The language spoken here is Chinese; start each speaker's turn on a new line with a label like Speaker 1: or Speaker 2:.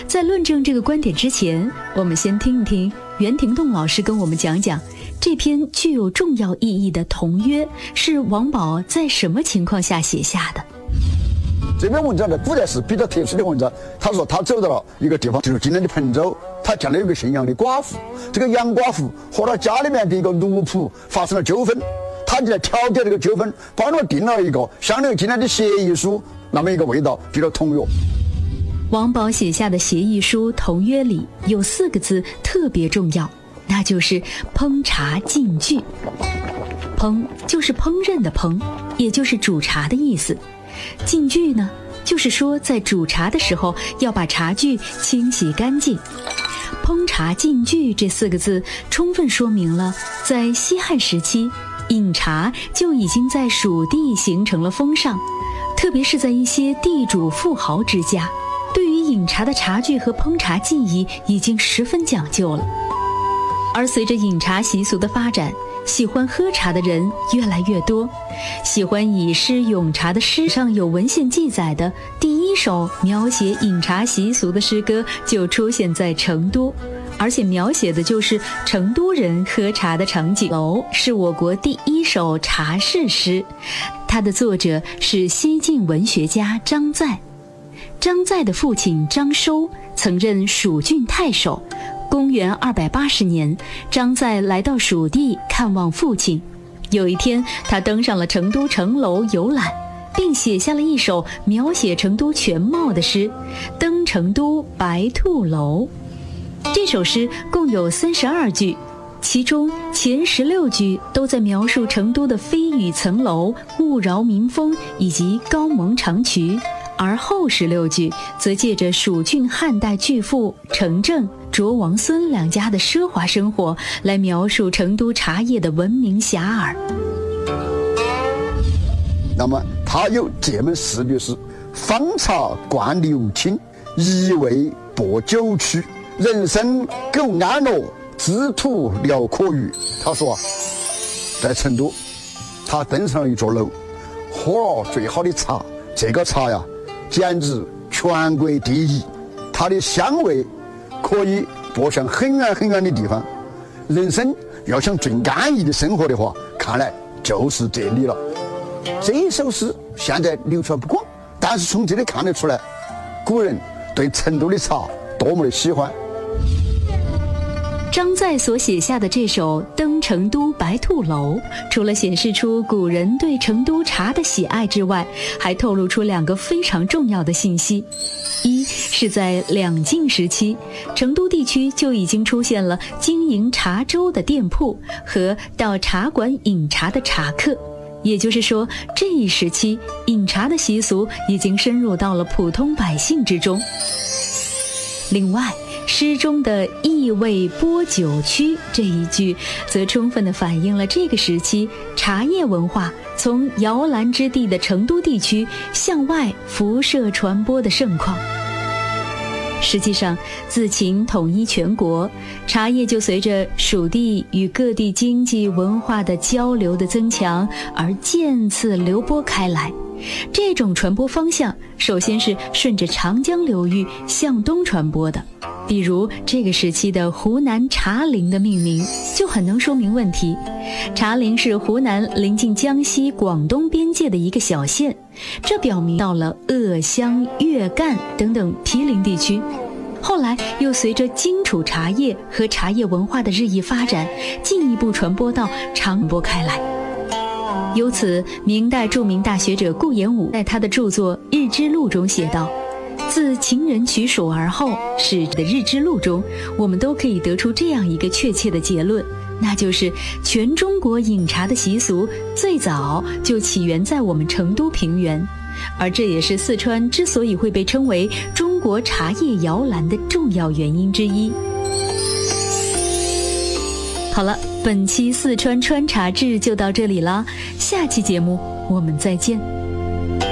Speaker 1: 在论证这个观点之前，我们先听一听袁廷栋老师跟我们讲讲这篇具有重要意义的《同约》是王宝在什么情况下写下的。
Speaker 2: 这篇文章在古代是比较特殊的文章。他说他走到了一个地方，就是今天的彭州，他见了有个姓杨的寡妇，这个杨寡妇和他家里面的一个奴仆发生了纠纷，他就来调解这个纠纷，帮他定了一个相当于今天的协议书那么一个味道，叫做同约。
Speaker 1: 王宝写下的协议书《同约》里有4个字特别重要，那就是烹茶禁具。烹就是烹饪的烹，也就是煮茶的意思。禁具呢，就是说在煮茶的时候要把茶具清洗干净。烹茶禁具这4个字充分说明了在西汉时期，饮茶就已经在蜀地形成了风尚，特别是在一些地主富豪之家，对于饮茶的茶具和烹茶技艺已经十分讲究了。而随着饮茶习俗的发展，喜欢喝茶的人越来越多，喜欢以诗咏茶的诗上有文献记载的第一首描写饮茶习俗的诗歌就出现在成都，而且描写的就是成都人喝茶的场景。楼是我国第一首茶事诗，它的作者是西晋文学家张载。张载的父亲张收曾任蜀郡太守。公元280年，张载来到蜀地看望父亲。有一天，他登上了成都城楼游览，并写下了一首描写成都全貌的诗《登成都白兔楼》。这首诗共有32句，其中前16句都在描述成都的飞羽层楼、雾娆民风以及高蒙长渠，而后16句则借着蜀郡汉代巨富程正、卓王孙两家的奢华生活来描述成都茶叶的闻名遐迩。
Speaker 2: 那么他有这么4句是：方茶灌流清，一味薄酒曲，人生苟安乐，知途聊可余。他说在成都，他登上了一座楼，喝了最好的茶，这个茶呀简直全国第一，它的香味可以播向很远很远的地方。人生要想最安逸的生活的话，看来就是这里了。这一首诗现在流传不广，但是从这里看得出来，古人对成都的茶多么的喜欢。
Speaker 1: 张载所写下的这首《登成都白兔楼》，除了显示出古人对成都茶的喜爱之外，还透露出2个非常重要的信息。一是在两晋时期，成都地区就已经出现了经营茶粥的店铺和到茶馆饮茶的茶客，也就是说，这一时期饮茶的习俗已经深入到了普通百姓之中。另外，诗中的意味波酒曲这一句则充分地反映了这个时期茶叶文化从摇篮之地的成都地区向外辐射传播的盛况。实际上，自秦统一全国，茶叶就随着蜀地与各地经济文化的交流的增强而渐次流播开来。这种传播方向首先是顺着长江流域向东传播的，比如这个时期的湖南茶陵的命名就很能说明问题。茶陵是湖南临近江西、广东边界的一个小县，这表明到了鄂湘、粤赣等等毗邻地区。后来又随着荆楚茶叶和茶叶文化的日益发展，进一步传播到长播开来。由此，明代著名大学者顾炎武在他的著作《日之录》中写道：自秦人取蜀而后使的《日之录》中，我们都可以得出这样一个确切的结论，那就是全中国饮茶的习俗最早就起源在我们成都平原，而这也是四川之所以会被称为中国茶叶摇篮的重要原因之一。好了，本期四川穿茶志就到这里了，下期节目我们再见。